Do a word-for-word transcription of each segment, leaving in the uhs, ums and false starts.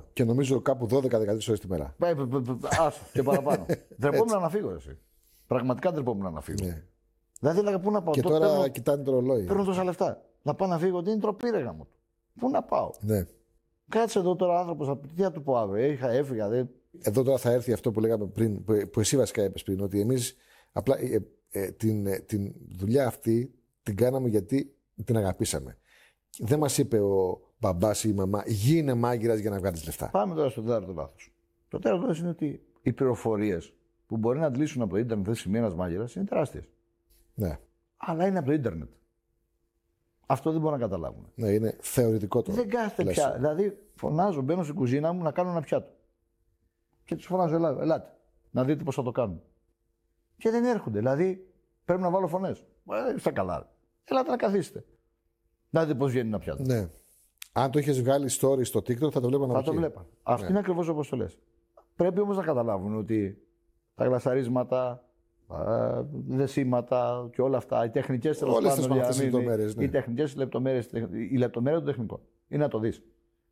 εβδομάδα. Και νομίζω κάπου δώδεκα με δεκατρείς ώρες τη μέρα. Άσο και παραπάνω. Ντρεπόμουν να φύγω, εσύ. Πραγματικά ντρεπόμουν να φύγω. Ναι. Δηλαδή έλεγα πού να πάω. Και τότε τώρα παίρνω, κοιτάνε το ρολόι. παίρνω τόσα λεφτά. Να πάω να φύγω, τι είναι τροπή, ρε γάμο του. Πού να πάω. Ναι. Κάτσε εδώ τώρα άνθρωπο, τι θα του πω αύριο. Είχα, έφυγα. Δε... Εδώ τώρα θα έρθει αυτό που λέγαμε πριν, που, που εσύ βασικά είπες πριν, ότι εμείς απλά ε, ε, την, ε, την δουλειά αυτή την κάναμε γιατί την αγαπήσαμε. Δεν μας είπε ο μπαμπάς ή η μαμά, γίνε μάγειρας για να βγάλεις λεφτά. Πάμε τώρα στο τέταρτο λάθος. Το τέταρτο λάθος είναι ότι οι πληροφορίες που μπορεί να αντλήσουν από το ίντερνετ τη σημεία ένας μάγειρας είναι τεράστιες. Ναι. Αλλά είναι από το ίντερνετ. Αυτό δεν μπορούν να καταλάβουν. Ναι, είναι θεωρητικό το. Δεν κάθεται λες. πια. Δηλαδή, φωνάζω, μπαίνω στην κουζίνα μου να κάνω ένα πιάτο. Και του φωνάζω, ελάτε, ελάτε, να δείτε πώς θα το κάνουν. Και δεν έρχονται. Δηλαδή, πρέπει να βάλω φωνές. Ε, στα καλά. Ελάτε να καθίσετε. Να δείτε πώς βγαίνει ένα πιάτο. Ναι. Αν το είχες βγάλει story στο TikTok θα το βλέπω να Θα το βλέπα. Αυτό Ναι. είναι ακριβώς όπως το λες. Πρέπει όμως να καταλάβουν ότι τα γλασσαρίσματα, τα δεσίματα και όλα αυτά, οι τεχνικές τέλος Όλες πάντων, αυτές τις διαμήνυ, λεπτομέρειες, ναι. οι τεχνικές λεπτομέρειες, η λεπτομέρεια του τεχνικού είναι να το δεις.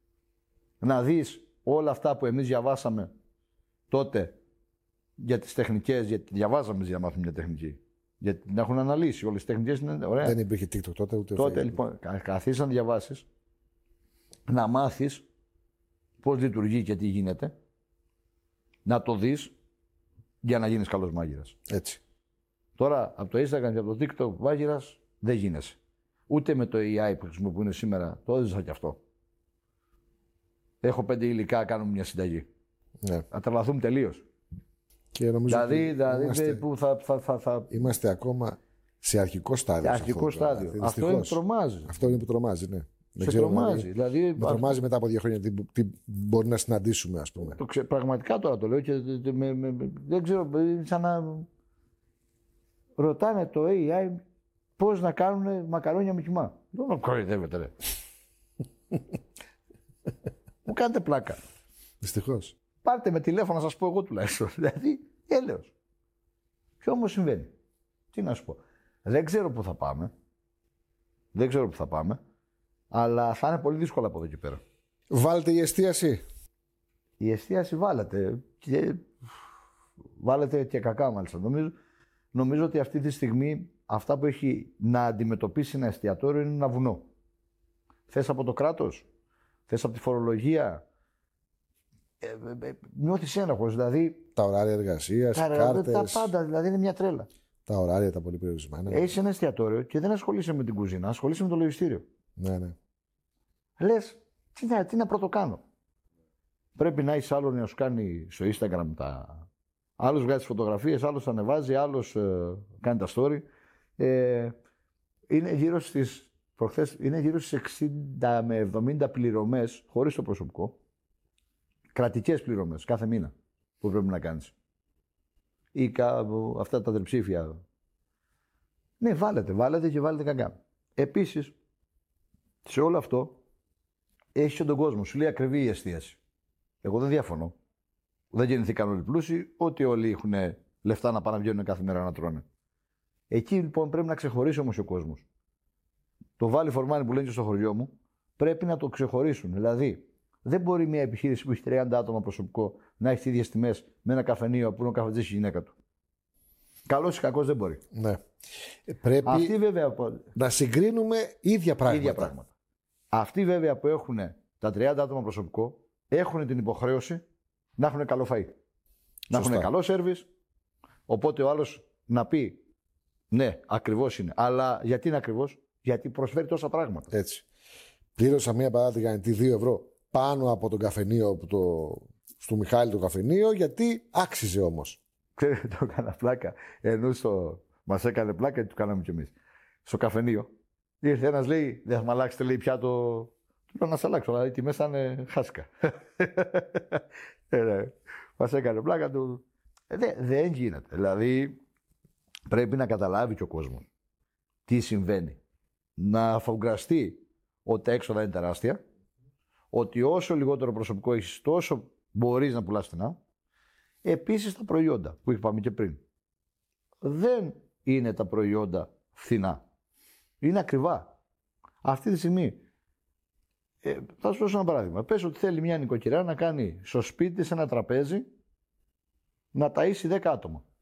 Να δεις όλα αυτά που εμείς διαβάσαμε τότε για τις τεχνικές, γιατί διαβάζαμε για να μάθουμε μια τεχνική. Γιατί την έχουν αναλύσει όλες τις τεχνικές, είναι ωραία. Δεν υπήρχε TikTok τότε ούτε Τότε Facebook. λοιπόν, καθίσεις να διαβάσεις, να μάθεις πώς λειτουργεί και τι γίνεται, να το δεις για να γίνεις καλός μάγειρας. Έτσι. Τώρα από το Instagram και από το TikTok μάγειρας δεν γίνεσαι. Ούτε με το έι άι που χρησιμοποιούν σήμερα, το έζησα κι αυτό. Έχω πέντε υλικά, κάνουμε μια συνταγή. Ναι. Θα τρελαθούμε τελείως. Και νομίζω Δηλαδή, ότι δηλαδή είμαστε, που θα, θα, θα, θα... είμαστε ακόμα σε αρχικό στάδιο. σε σε αρχικό αυτό, στάδιο. δηλαδή, Αυτό είναι που δυστυχώς. τρομάζει. Αυτό είναι που τρομάζει, ναι. Δεν Σε ξέρω, τρομάζει. Δηλαδή, Δηλαδή, με τρομάζει μετά από δύο χρόνια τι, τι μπορεί να συναντήσουμε, ας πούμε. το ξε... Πραγματικά τώρα το λέω και με, με, με, δεν ξέρω, είναι σαν να ρωτάνε το έι άι πώς να κάνουν μακαρόνια με κιμά. Δεν με κοροϊδεύετε, ρε. Μου κάνετε πλάκα. Δυστυχώς. Πάρτε με τηλέφωνο να σας πω εγώ τουλάχιστον. Δηλαδή, έλεος. Και όμως συμβαίνει. Τι να σου πω. Δεν ξέρω πού θα πάμε. Δεν ξέρω πού θα πάμε. Αλλά θα είναι πολύ δύσκολο από εδώ και πέρα. Βάλτε η εστίαση. Η εστίαση βάλετε. Και βάλετε και κακά μάλιστα. Νομίζω, νομίζω ότι αυτή τη στιγμή αυτά που έχει να αντιμετωπίσει ένα εστιατόριο είναι ένα βουνό. Θες από το κράτος. Θες από τη φορολογία. Ε, ε, ε, νιώθεις ένοχος. Δηλαδή, Τα ωράρια εργασίας, οι τα, κάρτες. τα πάντα. Δηλαδή είναι μια τρέλα. Τα ωράρια τα πολύ περιορισμένα. Έχεις ένα εστιατόριο και δεν ασχολείσαι με την κουζίνα, ασχολείσαι με το λογιστήριο. Ναι, ναι. Λες, τι να, τι να πρώτο κάνω. Πρέπει να έχεις άλλον να σου κάνει στο Instagram τα. Άλλος βγάζει τις φωτογραφίες, άλλος τα ανεβάζει, άλλος ε, κάνει τα story. Ε, είναι γύρω στις. Προχθές, είναι γύρω στις εξήντα με εβδομήντα πληρωμές χωρίς το προσωπικό. Κρατικές πληρωμές κάθε μήνα που πρέπει να κάνεις. Ή κα, αυτά τα τριψήφια. Ναι, βάλετε, βάλετε και βάλετε κακά. Επίσης, σε όλο αυτό έχεις και τον κόσμο. Σου λέει ακριβή η εστίαση. Εγώ δεν διαφωνώ. Δεν γεννηθήκαν όλοι πλούσιοι, ότι όλοι έχουν λεφτά να πάνε να βγαίνουν κάθε μέρα να τρώνε. Εκεί λοιπόν πρέπει να ξεχωρίσει όμως ο κόσμος. Το βάλει φορμάνι που λένε και στο χωριό μου, πρέπει να το ξεχωρίσουν. Δηλαδή, δεν μπορεί μια επιχείρηση που έχει τριάντα άτομα προσωπικό να έχει τις ίδιες τιμές με ένα καφενείο που είναι ο καφετζής η γυναίκα του. Καλός ή κακός δεν μπορεί. Ναι. Πρέπει Αυτοί βέβαια, να συγκρίνουμε ίδια πράγματα. ίδια πράγματα. Αυτοί βέβαια που έχουν τα τριάντα άτομα προσωπικό έχουν την υποχρέωση να έχουν καλό φαΐ. Να έχουν καλό σέρβις. Οπότε ο άλλος να πει ναι, ακριβώς είναι. Αλλά γιατί είναι ακριβώς? Γιατί προσφέρει τόσα πράγματα. Έτσι. Πλήρωσα μία παράδειγμα τηγανιτή δύο ευρώ πάνω από τον καφενείο, από το... στο Μιχάλη το καφενείο, γιατί άξιζε όμως. Ξέρετε, το έκανα πλάκα. Ενώ στο... μας έκανε πλάκα και το κάναμε κι εμείς. Στο καφενείο ήρθε ένας, λέει, δεν θα με αλλάξετε, λέει, πια το. Του λέω να σε αλλάξω, αλλά οι τιμές θα είναι χάσκα. ε, ναι. Μας έκανε πλάκα του. Ε, δε, δεν γίνεται. Δηλαδή πρέπει να καταλάβει και ο κόσμος τι συμβαίνει. Να αφογκραστεί ότι τα έξοδα είναι τεράστια, ότι όσο λιγότερο προσωπικό έχεις, τόσο μπορείς να πουλάς φθηνά. Επίσης τα προϊόντα που είπαμε και πριν. Δεν είναι τα προϊόντα φθηνά. Είναι ακριβά. Αυτή τη στιγμή Ε, θα σου δώσω ένα παράδειγμα. Πες ότι θέλει μια νοικοκυρά να κάνει στο σπίτι της ένα τραπέζι να ταΐσει δέκα άτομα.